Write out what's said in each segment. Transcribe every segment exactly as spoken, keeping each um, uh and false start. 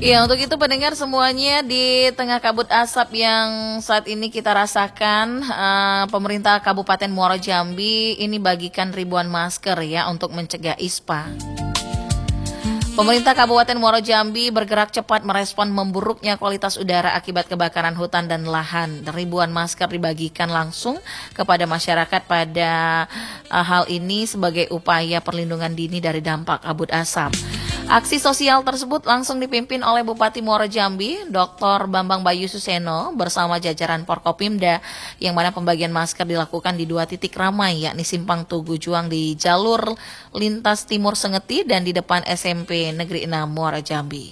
Ya, untuk itu pendengar semuanya, di tengah kabut asap yang saat ini kita rasakan, uh, pemerintah Kabupaten Muaro Jambi ini bagikan ribuan masker ya untuk mencegah ispa. Pemerintah Kabupaten Muaro Jambi bergerak cepat merespon memburuknya kualitas udara akibat kebakaran hutan dan lahan. Ribuan masker dibagikan langsung kepada masyarakat pada uh, hal ini sebagai upaya perlindungan dini dari dampak kabut asap. Aksi sosial tersebut langsung dipimpin oleh Bupati Muaro Jambi, doktor Bambang Bayu Suseno bersama jajaran Porkopimda, yang mana pembagian masker dilakukan di dua titik ramai, yakni Simpang Tugu Juang di jalur lintas timur Sengeti dan di depan S M P Negeri enam Muaro Jambi.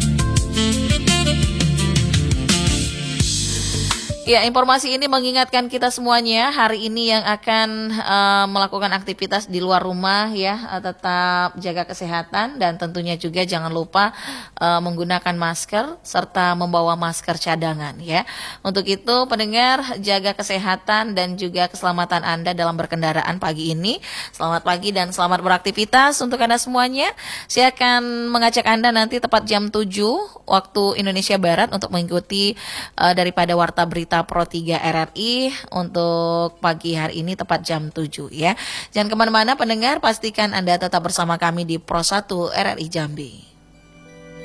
Ya, informasi ini mengingatkan kita semuanya hari ini yang akan uh, melakukan aktivitas di luar rumah ya, uh, tetap jaga kesehatan dan tentunya juga jangan lupa uh, menggunakan masker serta membawa masker cadangan ya. Untuk itu pendengar, jaga kesehatan dan juga keselamatan Anda dalam berkendaraan pagi ini. Selamat pagi dan selamat beraktivitas untuk Anda semuanya. Saya akan mengajak Anda nanti tepat jam tujuh waktu Indonesia Barat untuk mengikuti uh, daripada Warta Berita Pro tiga R R I untuk pagi hari ini tepat jam tujuh ya. Jangan kemana-mana pendengar, pastikan Anda tetap bersama kami di Pro satu R R I Jambi.